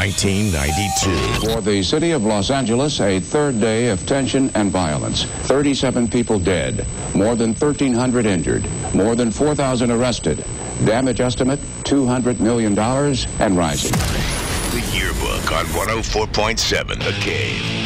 1992. For the city of Los Angeles, a third day of tension and violence. 37 people dead, more than 1,300 injured, more than 4,000 arrested. Damage estimate, $200 million and rising. The Yearbook on 104.7 The Cave.